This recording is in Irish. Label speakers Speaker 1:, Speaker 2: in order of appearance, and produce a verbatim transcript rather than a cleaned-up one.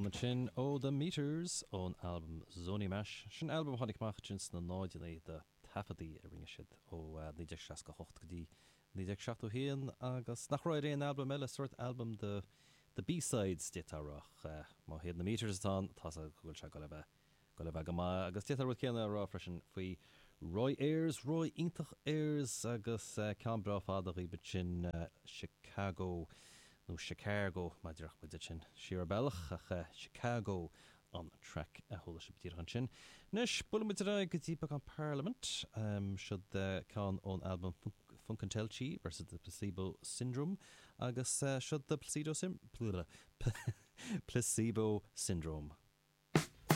Speaker 1: an sin ó The Meters ón album Zoni Mesh. Sin album hánig machchins na náidina de tafadaí a ringe siad ó níideag seaca hocht go dtí níideag seachtó héan agus nach roiid réon album eile suirt album de the B-sides détarach uh, má héad na Meters atá tá a gohfuil se go le bheith go le bheith go má agus détar rud céanna rá freisin faoi Roy Ayers, Roy Intach Ayers agus uh, Canberra fádaí bit sin uh, Chicago nó Chicago má dúach mu sin siar bellach ach uh, Chicago an track a thola se btír an sin. Nes bula mu ra go dtí an Parliament um, siod uh, can ón album Funkentelchi versus the Placebo Syndrome agus uh, siod the Placebo, sim- placebo Syndrome